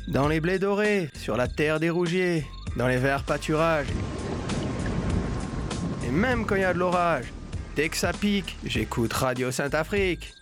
Dans les blés dorés, sur la terre des rougiers, dans les verts pâturages. Et même quand il y a de l'orage, dès que ça pique, j'écoute Radio Sainte-Afrique.